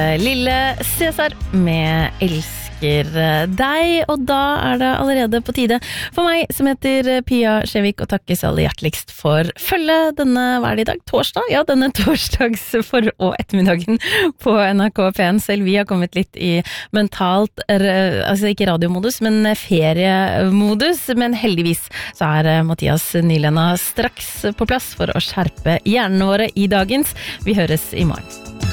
Lille Cæsar med Elsker deg, og da det allerede på tide for meg som heter Pia Skjevik å takkes aller hjerteligst for følge denne, hva det i dag? Torsdag? Ja, denne torsdags og ettermiddagen på NRK P1. Selv vi har kommet litt i mentalt, altså ikke radiomodus, men feriemodus, men heldigvis så Mathias Nylenda straks på plass for å skjerpe hjernene våre i dagens. Vi høres i morgen.